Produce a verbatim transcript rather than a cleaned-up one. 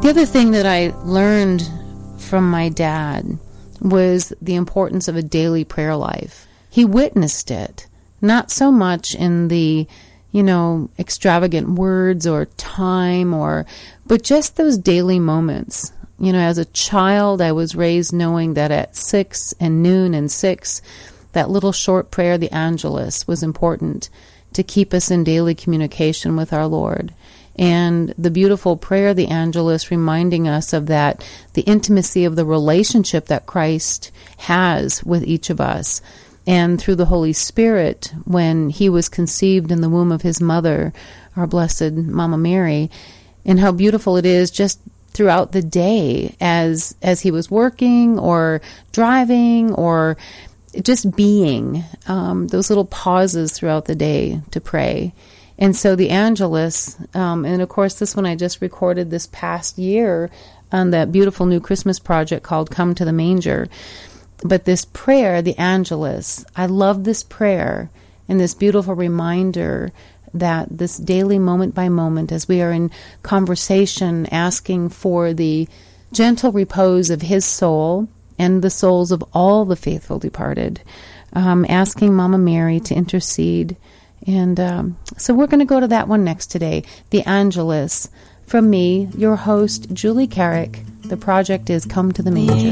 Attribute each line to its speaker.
Speaker 1: The other thing that I learned from my dad was the importance of a daily prayer life. He witnessed it, not so much in the, you know, extravagant words or time or, but just those daily moments. You know, as a child, I was raised knowing that at six and noon and six, that little short prayer, the Angelus, was important to keep us in daily communication with our Lord. And the beautiful prayer, the Angelus, reminding us of that, the intimacy of the relationship that Christ has with each of us. And through the Holy Spirit, when he was conceived in the womb of his mother, our blessed Mama Mary, and how beautiful it is just throughout the day as as he was working or driving or just being, um, those little pauses throughout the day to pray. And so the Angelus, um, and of course this one I just recorded this past year on that beautiful new Christmas project called Come to the Manger. But this prayer, the Angelus, I love this prayer and this beautiful reminder that this daily moment by moment, as we are in conversation asking for the gentle repose of his soul and the souls of all the faithful departed, um, asking Mama Mary to intercede. And um, so we're going to go to that one next today, the Angelus, from me, your host, Julie Carrick. The project is Come to the Manger.